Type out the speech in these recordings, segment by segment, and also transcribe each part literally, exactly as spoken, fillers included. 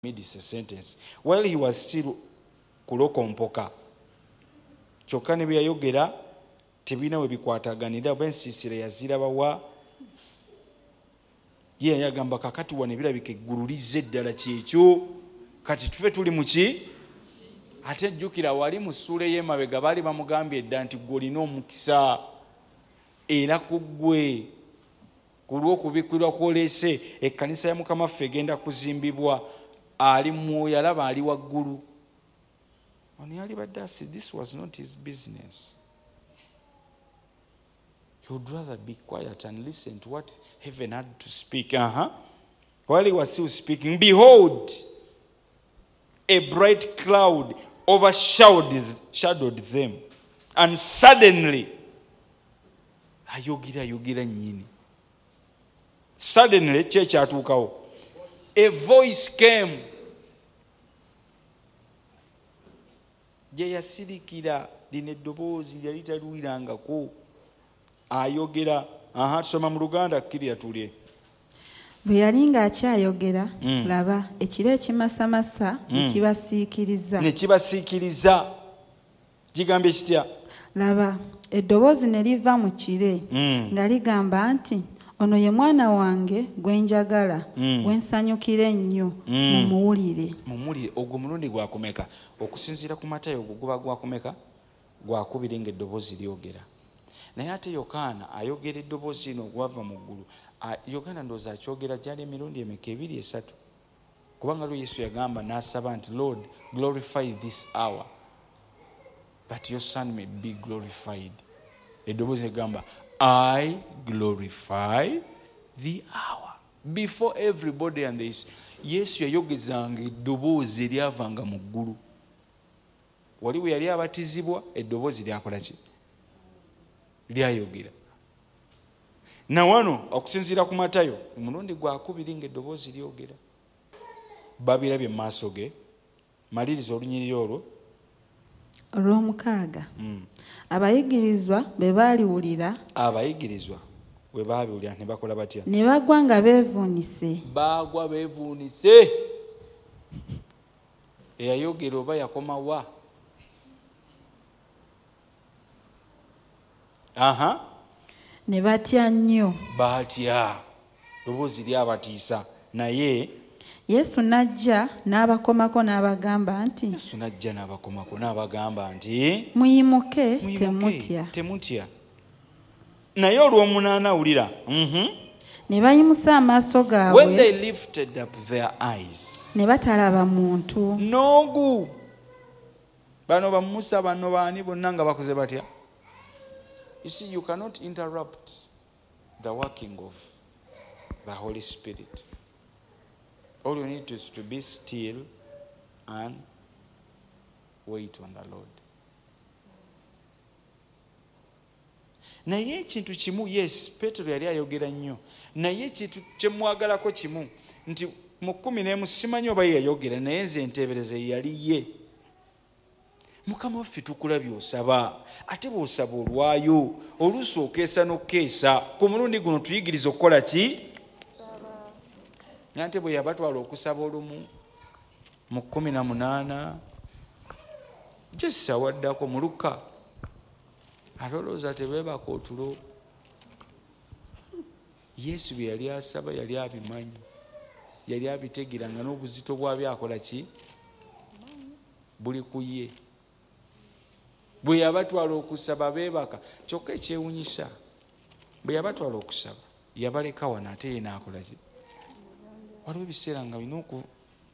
made a sentence while he was still kulokompoka kyokka ne bye yayogera tebina we bikwataganira bensisira yazirabawa ye yagamba kakati wane birabika eggulu lizze eddala kyekyo kati tufe tuli muki ate jjukira wali mu ssuula y'emabega baali bamugambye edda nti ggwe olina omukisa era ku ggwe ku lw'okubikkirwa kw'oleese ekkanisa ya Mukama waffe egenda kuzimbibwa ali mwoyo alaba ali waggulu ono yali badde asi this was not his business. He would rather be quiet and listen to what heaven had to speak. Uh-huh. While he was still speaking, behold, a bright cloud overshadowed shadowed them, and suddenly ayogira ayogira nyini suddenly kyekyatuukawo a voice came. Gye yasirikira lino eddoboozi lyali taliwirangako ayogera. Aha, tusoma mu Luganda kkirya tulye. Bwe yali ng'akyayogera mm. laba ekiro ekimasamasa ne mm. kibasiikiriza ne kibasiikiriza kigambye kitya? Laba eddoboozi ne liva mu kire mm. nga ligamba nti ono ye mwana wange gwe njagala mm. gwe nsanyukira ennyo mm. mumuwulire. Mumuwulire. Ogwo mulundi gwakumeka okusinziira ku Matayo ogwo guba gwakumeka gwakubiri ng'eddoboozi lyogera. Naye ate Yokaana ayogera eddoboozi lino ogwava mu ggulu. Yokaana ndowooza akyogera gyali emirundi emeka ebiri esatu kubanga lwe Yesu yagamba n'asaba nti Lord glorify this hour that your son may be glorified. Eddoboozi egamba I glorify the hour before everybody and this. Yesu yayogezanga eddoboozi eryavanga mu ggulu. Wali bwe yali abatizibwa eddoboozi lyakola ki? Lyayogera. Na wano okusinziira ku Matayo omulundi gwakubiri ng'eddoboozi lyogera. Babirabye mu maaso ge. Maliriza olunyiriri olwo. Olw'omukaaga. Mm. Abayigirizwa bwe baaliwulira. Abayigirizwa bwe baabiwulira ne bakola batya? Ne bagwa nga beevuunise. Baagwa beevuunise. Eyayogera oba yakoma wa? Aha. Ne batya nnyo. Batya. Ddoboozi lyabatiisa. Naye Yesu n'ajja n'abakomako n'abagamba nti Yesu n'ajja n'abakomako n'abagamba nti muyimuke temutya. Temutya. Naye olw'omunaana wulira. Mhm. Ne bayimusa amaaso gaabwe. When they lifted up their eyes. Ne batalaba muntu. Noogu. Bano ba Musa bano baani bonna nga bakoze batya? You see, you cannot interrupt the working of the Holy Spirit. All you need is to be still and wait on the Lord. Naye ekintu kimu, yes, Petero yali ayogera nnyo. Naye ekintu kyemwagalako kimu nti mu kkumi n'emu simanyi oba ye yayogera naye nze enteebereza yali ye. Mukama waffe tukulabye osaba ate bw'osaba olwayo oluusi okeesa n'okeesa ku mulundi guno tuyigiriza okukola ki? Nante bwe yabatwala okusaba olumu mu kkumi na munaana Jesi awaddako mu Luka alowooza tebeebaka otulo. Yesu bye yali asaba yali abimanyi, yali abitegera nga n'obuzito bwabyo akola ki? Buli ku ye. Bwe yabatwala okusaba beebaka. Kyokka ekyewunyisa bwe yabatwala okusaba yabaleka wano ate ye n'akola ki? Waliwo ebiseera nga bina oku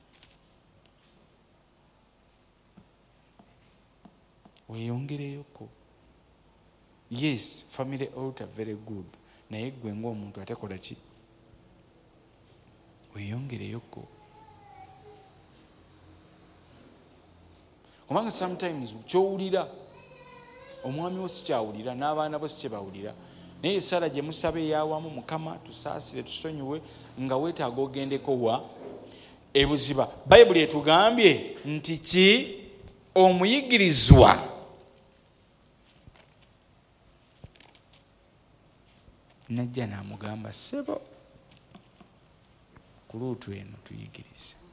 weeyongereyoko. Yes, family altar very good. Naye gwe ng'omuntu ate kola ki? Weeyongereyoko. Kubanga sometimes kyowulira omwami wo sikyawulira n'abaana bo sikyebawulira. Naye essala gye musaba eyawamu Mukama tusaasire tusonyiwe nga weetaaga ogendeko wa ebuziba. Bayibuli etugambye nti ki? Omuyigirizwa najja n'amugamba ssebo ku luutu eno tuyigirize.